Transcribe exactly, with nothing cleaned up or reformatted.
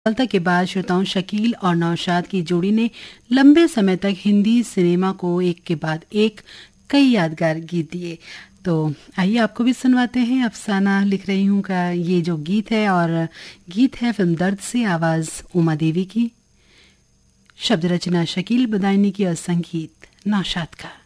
सफलता के बाद श्रोताओं शकील और नौशाद की जोड़ी ने लंबे समय तक हिंदी सिनेमा को एक के बाद एक कई यादगार गीत दिए। तो आइए आपको भी सुनवाते हैं। अफसाना लिख रही हूँ का ये जो गीत है, और गीत है फिल्म दर्द से, आवाज उमा देवी की, शब्द रचना शकील बदायनी की और संगीत नौशाद का।